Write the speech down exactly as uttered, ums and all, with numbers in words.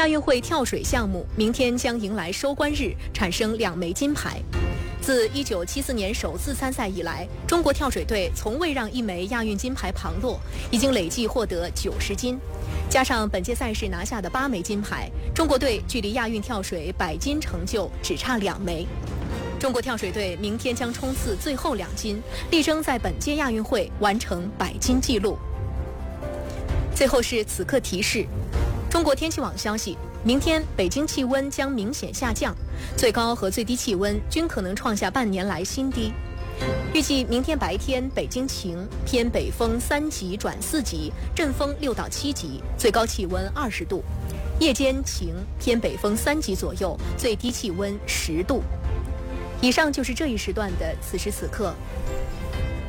亚运会跳水项目明天将迎来收官日，产生两枚金牌。自一九七四年首次参赛以来，中国跳水队从未让一枚亚运金牌旁落，已经累计获得九十金。加上本届赛事拿下的八枚金牌，中国队距离亚运跳水百金成就只差两枚。中国跳水队明天将冲刺最后两金，力争在本届亚运会完成百金纪录。最后是此刻提示：中国天气网消息，明天北京气温将明显下降，最高和最低气温均可能创下半年来新低。预计明天白天北京晴，偏北风三级转四级，阵风六到七级，最高气温二十度；夜间晴，偏北风三级左右，最低气温十度。以上就是这一时段的此时此刻。